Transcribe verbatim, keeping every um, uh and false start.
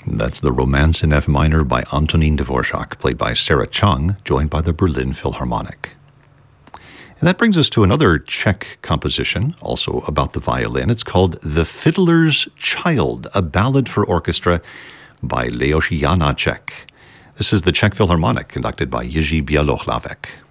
That's the Romance in F minor by Antonin Dvorak, played by Sarah Chang, joined by the Berlin Philharmonic. And that brings us to another Czech composition, also about the violin. It's called The Fiddler's Child, a ballad for orchestra by Leoš Janáček. This is the Czech Philharmonic, conducted by Jiří Bělohlavek.